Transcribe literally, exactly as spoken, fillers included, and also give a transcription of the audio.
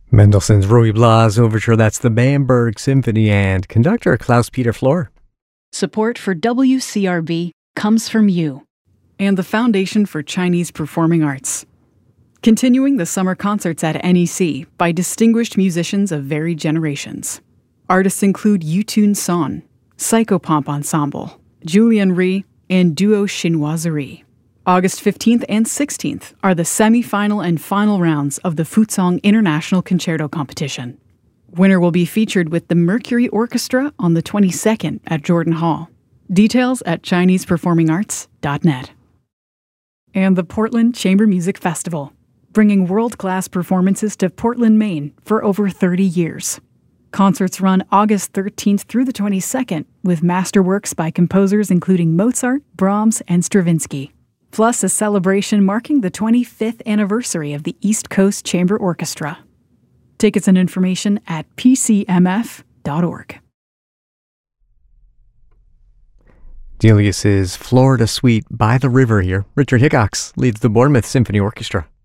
Mendelssohn's Ruy Blas Overture, that's the Bamberg Symphony, and conductor Klaus-Peter Flohr. Support for W C R B comes from you and the Foundation for Chinese Performing Arts. Continuing the summer concerts at N E C by distinguished musicians of varied generations. Artists include Yutun Son, Psychopomp Ensemble, Julian Ri, and Duo Chinoiserie. August fifteenth and sixteenth are the semi-final and final rounds of the Fuzhong International Concerto Competition. Winner will be featured with the Mercury Orchestra on the twenty-second at Jordan Hall. Details at chinese performing arts dot net. And the Portland Chamber Music Festival, bringing world-class performances to Portland, Maine for over thirty years. Concerts run August thirteenth through the twenty-second with masterworks by composers including Mozart, Brahms, and Stravinsky. Plus a celebration marking the twenty-fifth anniversary of the East Coast Chamber Orchestra. Tickets and information at p c m f dot org. Delius's Florida Suite by the River here. Richard Hickox leads the Bournemouth Symphony Orchestra.